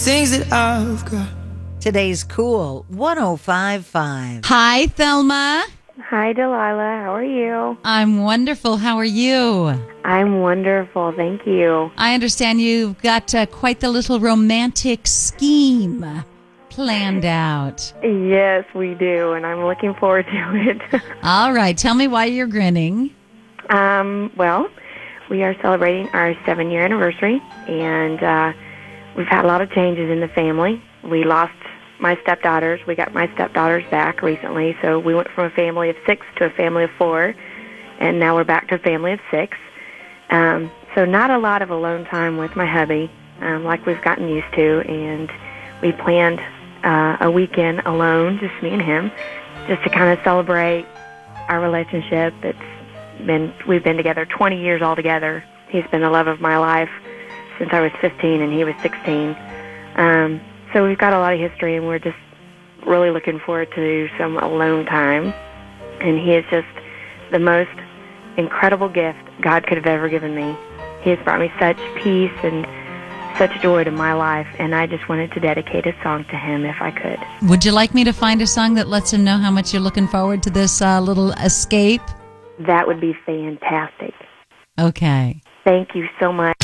Things that I've got. Today's Cool 105.5. Hi, Thelma. Hi, Delilah. How are you? I'm wonderful. How are you? I'm wonderful. Thank you. I understand you've got quite the little romantic scheme planned out. Yes, we do, and I'm looking forward to it. All right. Tell me why you're grinning. Well, we are celebrating our 7-year anniversary, and we've had a lot of changes in the family. We lost my stepdaughters. We got my stepdaughters back recently, so we went from a family of 6 to a family of 4, and now we're back to a family of 6. So not a lot of alone time with my hubby, like we've gotten used to, and we planned a weekend alone, just me and him, just to kind of celebrate our relationship. We've been together 20 years altogether. He's been the love of my life since I was 15 and he was 16. So we've got a lot of history, and we're just really looking forward to some alone time. And he is just the most incredible gift God could have ever given me. He has brought me such peace and such joy to my life, and I just wanted to dedicate a song to him if I could. Would you like me to find a song that lets him know how much you're looking forward to this little escape? That would be fantastic. Okay. Thank you so much.